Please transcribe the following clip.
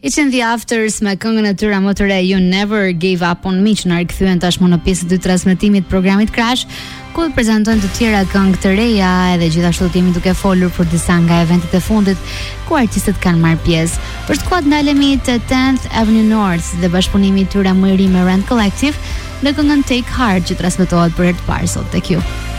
It's in the Afters me këngën e tyre më të re You Never Gave Up On Me, që na rikthyen tashmë në pjesën e dytë të transmetimit të programit Crash, ku prezantojnë të tjera këngë të reja, edhe gjithashtu jemi duke folur për disa nga eventet e fundit ku artistët kanë marrë pjesë. Për skuad ndalemi te 10th Avenue North dhe bashkëpunimi i tyre më i ri me Rand Collective në këngën Take Heart, që transmetohet për herë të parë sot tek ju.